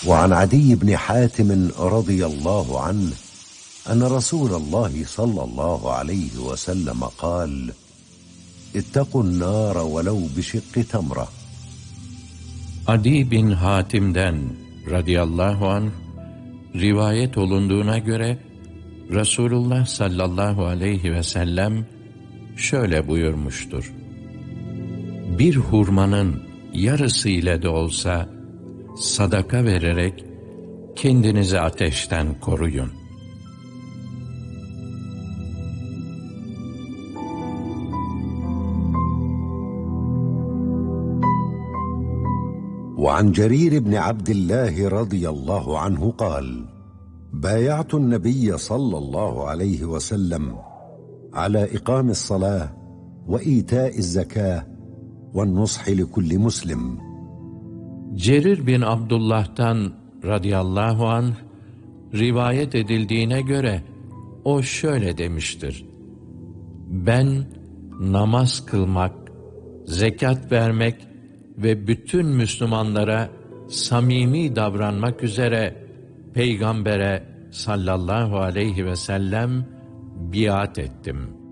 وعن عدي بن حاتم رضي الله عنه أن رسول الله صلى الله عليه وسلم قال: اتقوا النار ولو بشق تمرة. Adi bin Hatim'den radıyallahu anh rivayet olunduğuna göre Resulullah sallallahu aleyhi ve sellem şöyle buyurmuştur: Bir hurmanın yarısı ile de olsa sadaka vererek kendinizi ateşten koruyun. وعن جرير بن عبد الله رضي الله عنه قال: بايعت النبي صلى الله عليه وسلم على إقام الصلاة وإيتاء الزكاة والنصح لكل مسلم. Cerir bin Abdullah'tan radıyallahu anh rivayet edildiğine göre o şöyle demiştir: Ben namaz kılmak, zekat vermek ve bütün Müslümanlara samimi davranmak üzere Peygamber'e sallallahu aleyhi ve sellem biat ettim.